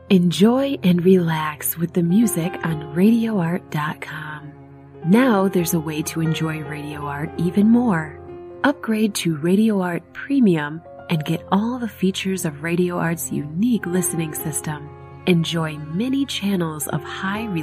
Enjoy and relax with the music on RadioArt.com. Now there's a way to enjoy Radio Art even more. Upgrade to Radio Art Premium and get all the features of Radio Art's unique listening system. Enjoy many channels of high